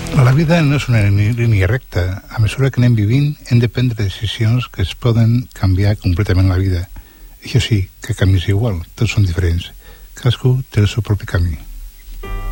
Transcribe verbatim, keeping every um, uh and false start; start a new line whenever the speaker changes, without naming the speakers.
La vida no és una línia recta. A mesura que anem vivint, hem de prendre decisions que es poden canviar completament la vida. Això sí, que canvis igual, tots són diferents. Cadascú té el seu propi camí.